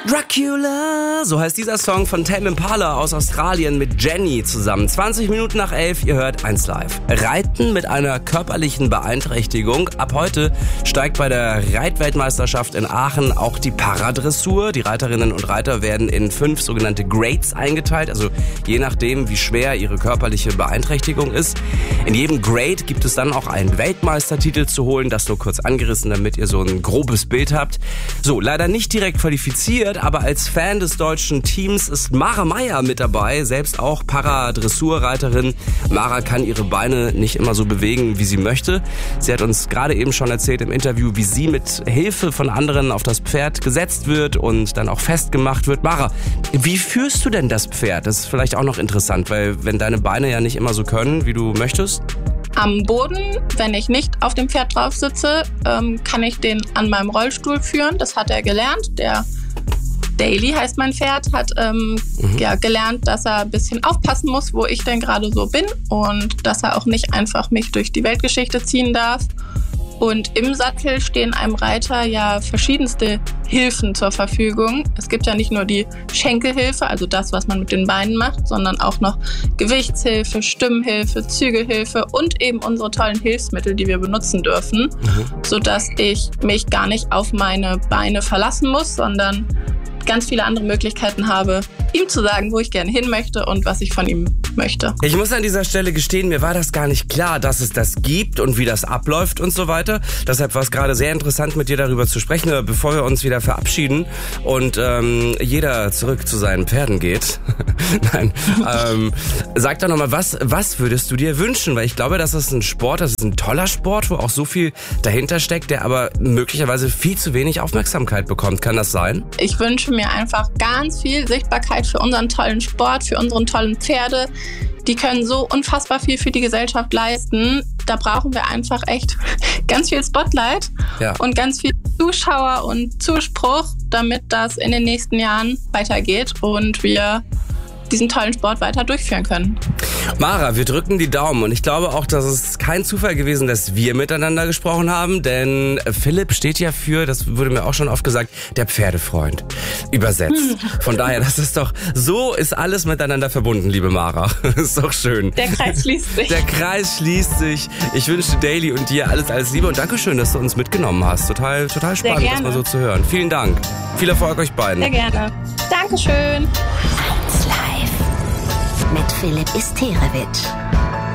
Dracula, so heißt dieser Song von Tame Impala aus Australien mit Jenny zusammen. 20 Minuten nach 11, ihr hört 1 Live. Reiten mit einer körperlichen Beeinträchtigung. Ab heute steigt bei der Reitweltmeisterschaft in Aachen auch die Paradressur. Die Reiterinnen und Reiter werden in 5 sogenannte Grades eingeteilt, also je nachdem, wie schwer ihre körperliche Beeinträchtigung ist. In jedem Grade gibt es dann auch einen Weltmeistertitel zu holen, das nur kurz angerissen, damit ihr so ein grobes Bild habt. So, leider nicht direkt qualifiziert, aber als Fan des deutschen Teams ist Mara Meier mit dabei, selbst auch Paradressurreiterin. Mara kann ihre Beine nicht immer so bewegen, wie sie möchte. Sie hat uns gerade eben schon erzählt im Interview, wie sie mit Hilfe von anderen auf das Pferd gesetzt wird und dann auch festgemacht wird. Mara, wie führst du denn das Pferd? Das ist vielleicht auch noch interessant, weil wenn deine Beine ja nicht immer so können, wie du möchtest. Am Boden, wenn ich nicht auf dem Pferd drauf sitze, kann ich den an meinem Rollstuhl führen. Das hat er gelernt. Der Daily heißt mein Pferd, hat gelernt, dass er ein bisschen aufpassen muss, wo ich denn gerade so bin und dass er auch nicht einfach mich durch die Weltgeschichte ziehen darf. Und im Sattel stehen einem Reiter ja verschiedenste Hilfen zur Verfügung. Es gibt ja nicht nur die Schenkelhilfe, also das, was man mit den Beinen macht, sondern auch noch Gewichtshilfe, Stimmhilfe, Zügelhilfe und eben unsere tollen Hilfsmittel, die wir benutzen dürfen, sodass ich mich gar nicht auf meine Beine verlassen muss, sondern ganz viele andere Möglichkeiten habe, ihm zu sagen, wo ich gerne hin möchte und was ich von ihm möchte. Ich muss an dieser Stelle gestehen, mir war das gar nicht klar, dass es das gibt und wie das abläuft und so weiter. Deshalb war es gerade sehr interessant, mit dir darüber zu sprechen, bevor wir uns wieder verabschieden und jeder zurück zu seinen Pferden geht. Nein, sag doch nochmal, was würdest du dir wünschen? Weil ich glaube, das ist ein toller Sport, wo auch so viel dahinter steckt, der aber möglicherweise viel zu wenig Aufmerksamkeit bekommt. Kann das sein? Ich wünsche mir einfach ganz viel Sichtbarkeit für unseren tollen Sport, für unsere tollen Pferde. Die können so unfassbar viel für die Gesellschaft leisten. Da brauchen wir einfach echt ganz viel Spotlight und ganz viel Zuschauer und Zuspruch, damit das in den nächsten Jahren weitergeht und wir diesen tollen Sport weiter durchführen können. Mara, wir drücken die Daumen und ich glaube auch, dass es kein Zufall gewesen, dass wir miteinander gesprochen haben, denn Philipp steht ja für, das wurde mir auch schon oft gesagt, der Pferdefreund, übersetzt. Von daher, so ist alles miteinander verbunden, liebe Mara. Ist doch schön. Der Kreis schließt sich. Der Kreis schließt sich. Ich wünsche Daily und dir alles Liebe und Dankeschön, dass du uns mitgenommen hast. Total spannend, das mal so zu hören. Vielen Dank. Viel Erfolg euch beiden. Sehr gerne. Dankeschön. 1 Live mit Philipp Isterewitsch.